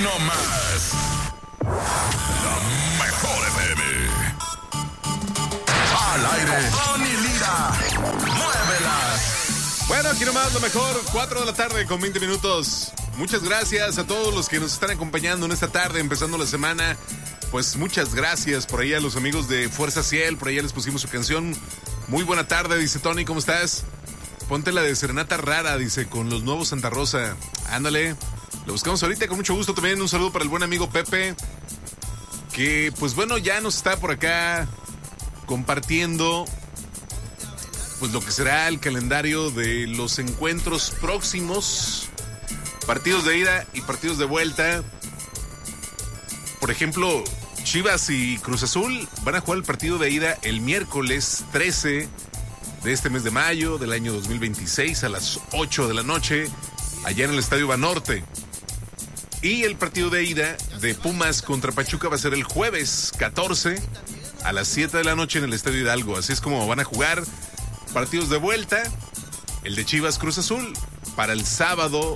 nomás. La mejor FM. Al aire, Tony Lira. Muévelas. Bueno, aquí nomás lo mejor, 4 de la tarde con 20 minutos. Muchas gracias a todos los que nos están acompañando en esta tarde, empezando la semana. Pues muchas gracias por ahí a los amigos de Fuerza Ciel, por ahí les pusimos su canción. Muy buena tarde, dice Tony, ¿cómo estás? Ponte la de Serenata Rara, dice, con los nuevos Santa Rosa. Ándale, lo buscamos ahorita con mucho gusto. También un saludo para el buen amigo Pepe, que pues bueno, ya nos está por acá compartiendo pues lo que será el calendario de los encuentros próximos, partidos de ida y partidos de vuelta. Por ejemplo, Chivas y Cruz Azul van a jugar el partido de ida el miércoles 13 de este mes de mayo del año 2026 a las 8 de la noche, allá en el Estadio Banorte. Y el partido de ida de Pumas contra Pachuca va a ser el jueves 14 a las 7 de la noche en el Estadio Hidalgo. Así es como van a jugar partidos de vuelta. El de Chivas Cruz Azul para el sábado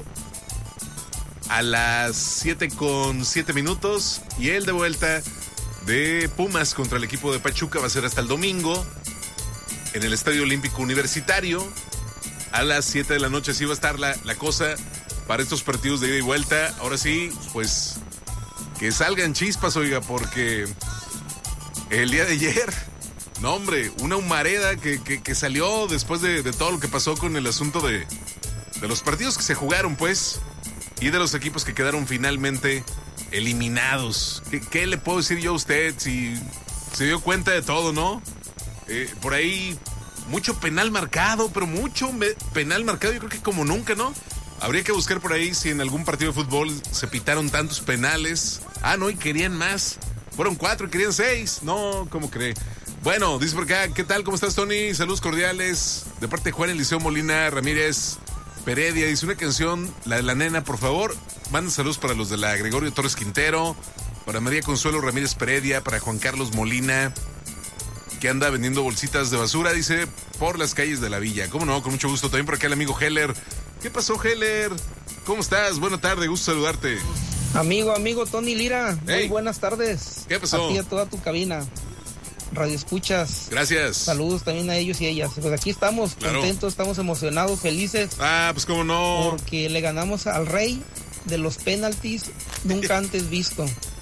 a las 7:07 y el de vuelta de Pumas contra el equipo de Pachuca va a ser hasta el domingo en el Estadio Olímpico Universitario a las 7 de la noche. Así va a estar la cosa para estos partidos de ida y vuelta. Ahora sí, pues que salgan chispas, oiga, porque el día de ayer, no hombre, una humareda que salió después de todo lo que pasó con el asunto de los partidos que se jugaron, pues, y de los equipos que quedaron finalmente eliminados. ¿Qué le puedo decir yo a usted si se dio cuenta de todo, no? Por ahí mucho penal marcado, pero mucho penal marcado, yo creo que como nunca, ¿no? Habría que buscar por ahí si en algún partido de fútbol se pitaron tantos penales. Ah, no, y querían más. Fueron 4 y querían 6. No, ¿cómo cree? Bueno, dice por acá, ¿qué tal? ¿Cómo estás, Tony? Saludos cordiales. De parte de Juan Eliseo Molina Ramírez Peredia. Dice una canción, la de la nena, por favor. Manden saludos para los de la Gregorio Torres Quintero, para María Consuelo Ramírez Peredia, para Juan Carlos Molina, que anda vendiendo bolsitas de basura, dice, por las calles de la villa. ¿Cómo no? Con mucho gusto. También por acá el amigo Heller. ¿Qué pasó, Heller? ¿Cómo estás? Buena tarde, gusto saludarte. Amigo Tony Lira, hey. Muy buenas tardes. ¿Qué pasó? A ti y a toda tu cabina. Radio escuchas. Gracias. Saludos también a ellos y ellas. Pues aquí estamos, claro, contentos, estamos emocionados, felices. Ah, pues cómo no. Porque le ganamos al rey de los penaltis nunca antes visto.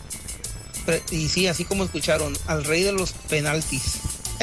Y sí, así como escucharon, al rey de los penaltis.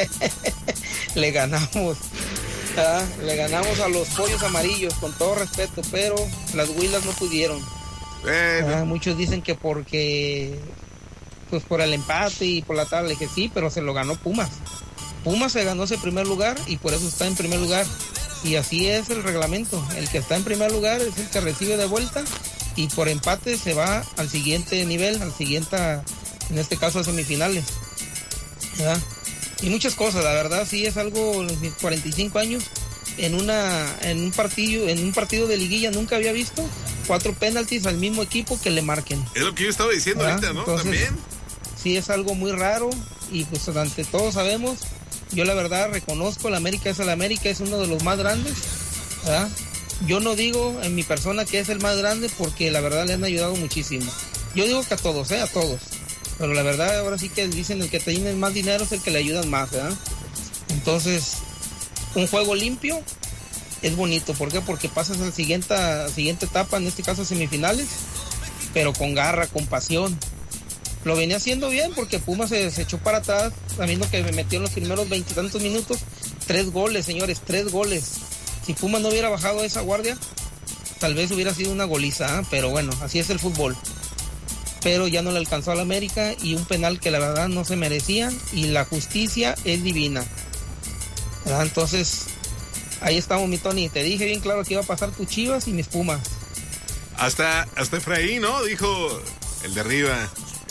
Le ganamos. Le ganamos a los pollos amarillos, con todo respeto, pero las huilas no pudieron. Muchos dicen que porque, pues por el empate y por la tabla, le dije sí, pero se lo ganó Pumas. Pumas se ganó ese primer lugar y por eso está en primer lugar. Y así es el reglamento. El que está en primer lugar es el que recibe de vuelta y por empate se va al siguiente nivel, al siguiente, en este caso a semifinales. ¿Verdad? Y muchas cosas, la verdad sí es algo, en mis 45 años, en un partido de liguilla nunca había visto 4 penaltis al mismo equipo que le marquen. Es lo que yo estaba diciendo ahorita, ¿no? Entonces, también. Sí, es algo muy raro y pues ante todos sabemos, yo la verdad reconozco, el América es uno de los más grandes, ¿verdad? Yo no digo en mi persona que es el más grande porque la verdad le han ayudado muchísimo. Yo digo que a todos, a todos. Pero la verdad ahora sí que dicen el que tiene más dinero es el que le ayudan más, ¿verdad? Entonces, un juego limpio es bonito. ¿Por qué? Porque pasas a la siguiente etapa, en este caso semifinales, pero con garra, con pasión. Lo venía haciendo bien porque Pumas se echó para atrás, sabiendo que me metió en los primeros 20 y tantos minutos. 3 goles, señores, 3 goles. Si Pumas no hubiera bajado esa guardia, tal vez hubiera sido una goliza, ¿eh? Pero bueno, así es el fútbol. Pero ya no le alcanzó a la América y un penal que la verdad no se merecía y la justicia es divina, ¿verdad? Entonces, ahí estamos, mi Tony. Te dije bien claro que iba a pasar tus Chivas y mis Pumas. Hasta Efraín, ¿no? Dijo el de arriba,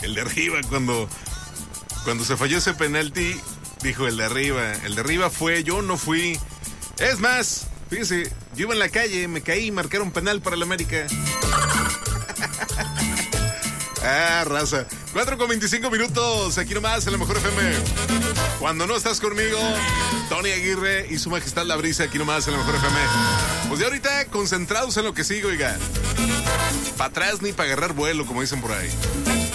cuando se falló ese penalti, dijo el de arriba fue, yo no fui. Es más, fíjese, yo iba en la calle, me caí y marcaron penal para el América. Ah, raza. 4:25, aquí nomás en la Mejor FM. Cuando no estás conmigo, Tony Aguirre y su majestad La Brisa, aquí nomás en la Mejor FM. Pues de ahorita concentrados en lo que sigue, oiga. Para atrás ni para agarrar vuelo, como dicen por ahí.